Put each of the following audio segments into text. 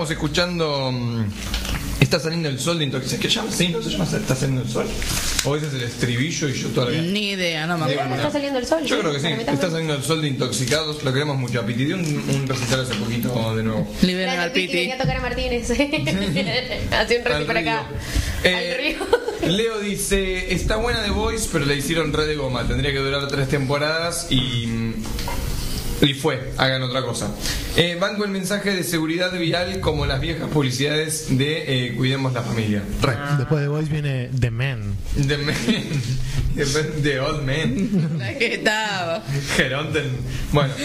estábamos escuchando Está saliendo el sol de Intoxicados. ¿Qué llama? ¿Sí? ¿No se llama Está saliendo el sol? ¿O ese es el estribillo y yo todavía? Ni idea, no me acuerdo. ¿Está saliendo el sol? Yo creo que sí. Está saliendo el sol de Intoxicados. Lo queremos mucho. A Piti dio un recital hace poquito de nuevo. Liberen al Piti. Piti. Venía a tocar a Martínez. Hacía un recital para acá. Al río. Leo dice, está buena The Voice, pero le hicieron re de goma. Tendría que durar 3 temporadas y fue, hagan otra cosa. Banco el mensaje de seguridad vial como las viejas publicidades de Cuidemos la Familia. Después de Voice viene The Man. The Man. The Old Man. ¿Qué estaba? Geronten. Bueno.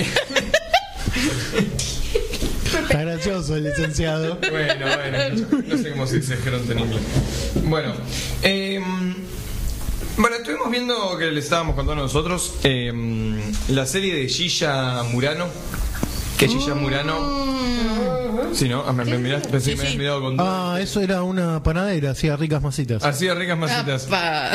Está gracioso el licenciado. Bueno, no sé cómo se dice Geronten en inglés. Bueno, bueno, estuvimos viendo que le estábamos contando nosotros la serie de Gilla Murano. Que Gilla Murano. Sí, ¿no? Me mirás, pensé que me habías mirado con duda. Eso era una panadera, hacía ricas masitas. Hacía ricas masitas.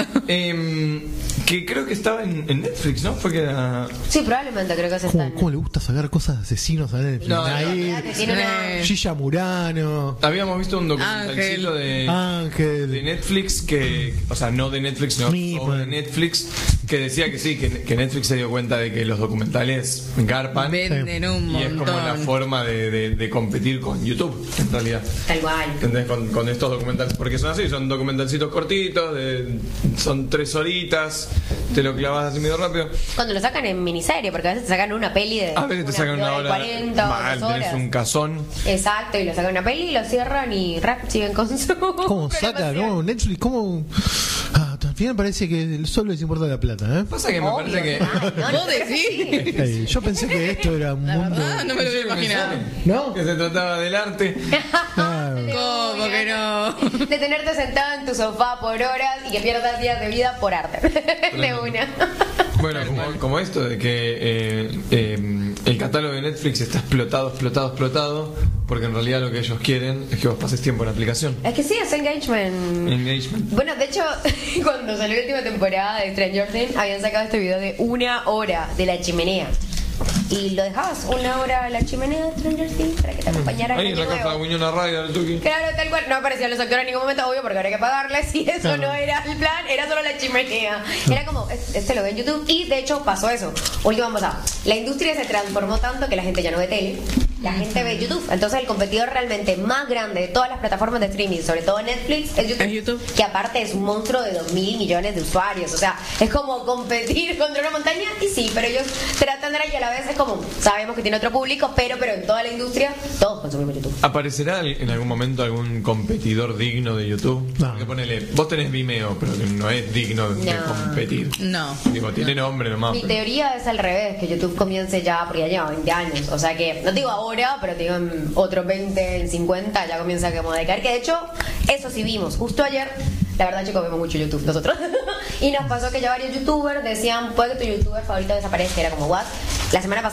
Que creo que estaba en Netflix, ¿no? Fue que era... Sí, probablemente creo que se está. ¿Cómo le gusta sacar cosas de asesinos a Netflix? No, Gilla Murano. Habíamos visto un documentalcito de Netflix que, o sea, no de Netflix, no sobre Netflix, que decía que sí, que Netflix se dio cuenta de que los documentales garpan. Venden un montón. Y es como la forma de competir con YouTube, en realidad. Tal cual. ¿Entendés? Con estos documentales, porque son así, son documentalcitos cortitos, son 3 horitas, te lo clavas así medio rápido. Cuando lo sacan en miniserie, porque a veces te sacan una peli de... A veces te sacan una hora, 40 mal, tenés un cazón. Exacto, y lo sacan una peli y lo cierran y siguen con su... ¿Cómo saca? ¿Cómo? Netflix, ¿cómo...? Al final parece que solo les importa la plata, ¿eh? Pasa que me parece que... ¿Vos decís? Yo pensé que esto era un mundo... verdad, no me lo había imaginado. ¿No? Que se trataba del arte. ¿Cómo que no? De tenerte sentado en tu sofá por horas y que pierdas días de vida por arte. De una. Bueno, como esto de que el catálogo de Netflix está explotado, porque en realidad lo que ellos quieren es que vos pases tiempo en la aplicación. Es que sí, es engagement. Bueno, de hecho, cuando salió la última temporada de Stranger Things, habían sacado este video de 1 hora de la chimenea. Y lo dejabas 1 hora a la chimenea de Stranger Things para que te acompañara. Ahí en la casa de Winona Ryder, el Tuki. Claro, tal cual. No aparecían los actores en ningún momento, obvio, porque habría que pagarles. Y eso no era el plan, era solo la chimenea. Era como, este lo ve en YouTube. Y de hecho pasó eso. Última pasada. La industria se transformó tanto que la gente ya no ve tele. La gente ve YouTube. Entonces el competidor realmente más grande de todas las plataformas de streaming, sobre todo Netflix, es YouTube. Que aparte es un monstruo de 2.000 millones de usuarios. O sea, es como competir contra una montaña. Y sí, pero ellos tratan de y a la vez es como, sabemos que tiene otro público, pero en toda la industria todos consumimos YouTube. ¿Aparecerá en algún momento algún competidor digno de YouTube? No. Porque ponele, vos tenés Vimeo, pero que no es digno de competir. No. Digo, tiene nombre nomás. Mi teoría es al revés, que YouTube comience ya, porque ya lleva 20 años. O sea que, no digo ahora, pero digo en otros 20, en 50, ya comienza como a decaer. Que de hecho, eso sí vimos. Justo ayer, la verdad, chicos, vemos mucho YouTube nosotros. Y nos pasó que ya varios youtubers decían, puede que tu youtuber favorito desaparezca. Era como, what? La semana pasada